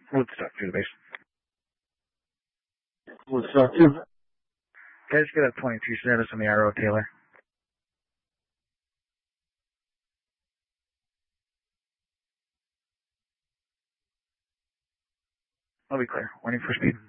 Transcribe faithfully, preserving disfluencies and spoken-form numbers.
Woodstock to the base. Woodstock two. Guys, get a twenty-two status on the Arrow Taylor. I'll be clear. Warning for speed.